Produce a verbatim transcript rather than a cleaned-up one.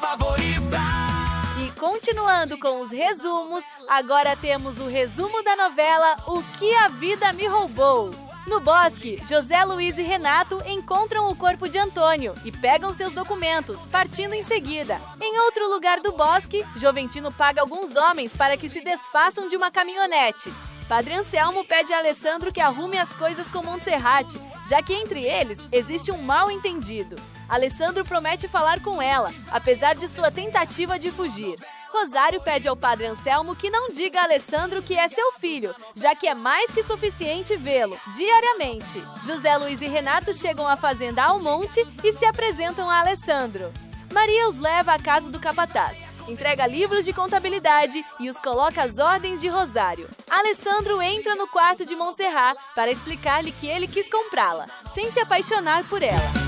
favorita. E continuando com os resumos, agora temos o resumo da novela O Que a Vida Me Roubou. No bosque, José Luiz e Renato encontram o corpo de Antônio e pegam seus documentos, partindo em seguida. Em outro lugar do bosque, Joventino paga alguns homens para que se desfaçam de uma caminhonete. Padre Anselmo pede a Alessandro que arrume as coisas com Monserrate, já que entre eles existe um mal-entendido. Alessandro promete falar com ela, apesar de sua tentativa de fugir. Rosário pede ao Padre Anselmo que não diga a Alessandro que é seu filho, já que é mais que suficiente vê-lo, diariamente. José Luiz e Renato chegam à fazenda Almonte e se apresentam a Alessandro. Maria os leva à casa do capataz, entrega livros de contabilidade e os coloca às ordens de Rosário. Alessandro entra no quarto de Monserrat para explicar-lhe que ele quis comprá-la, sem se apaixonar por ela.